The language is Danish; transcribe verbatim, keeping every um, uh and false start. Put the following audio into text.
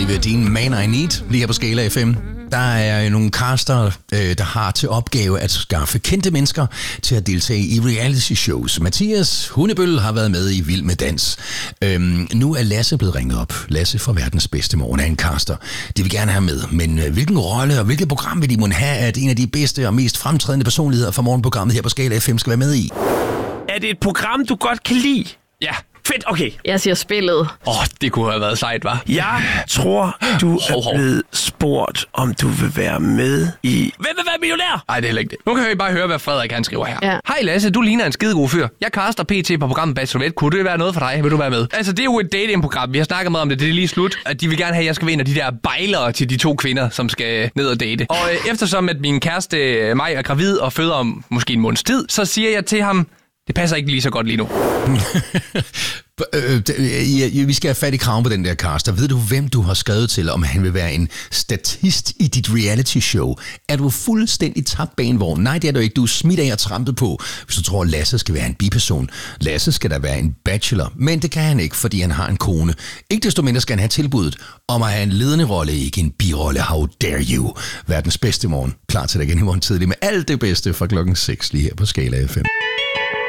Olivia Dean, Man I Need, lige her på Skala F M. Der er nogle caster, øh, der har til opgave at skaffe kendte mennesker til at deltage i reality shows. Mathias Hundebøl har været med i Vild med Dans. Øhm, nu er Lasse blevet ringet op. Lasse fra Verdens Bedste Morgen er en caster. De vil gerne have med, men øh, hvilken rolle og hvilket program vil de måtte have, at en af de bedste og mest fremtrædende personligheder fra morgenprogrammet her på Skala F M skal være med i? Er det et program, du godt kan lide? Ja. Fedt, okay. Jeg siger spillet. Åh, oh, det kunne have været sejt, hva'? Jeg tror, du er Hov, hov. blevet spurgt, om du vil være med i... Hvem vil være millionær? Nej, det er heller ikke det. Nu kan vi bare høre, hvad Frederik han skriver her. Ja. Hej Lasse, du ligner en skidegod fyr. Jeg caster P T på programmet Bachelorette. Kunne det være noget for dig? Vil du være med? Altså, det er jo et datingprogram. Vi har snakket meget om det. Det er lige slut. At de vil gerne have, at jeg skal være en af de der bejlere til de to kvinder, som skal ned og date. Og øh, eftersom at min kæreste øh, mig er gravid og føder om måske en måneds tid, så siger jeg til ham, det passer ikke lige så godt lige nu. Vi skal have fat i kraven på den der caster. Ved du, hvem du har skrevet til, om han vil være en statist i dit reality show? Er du fuldstændig tabt banevogn? Nej, det er du ikke. Du er smidt af og trampet på, hvis du tror, at Lasse skal være en biperson. Lasse skal da være en bachelor, men det kan han ikke, fordi han har en kone. Ikke desto mindre skal han have tilbuddet om at have en ledende rolle, ikke en birolle. How dare you? Verdens Bedste Morgen. Klar til dig igen i morgen tidlig med alt det bedste fra klokken seks lige her på Skala F M.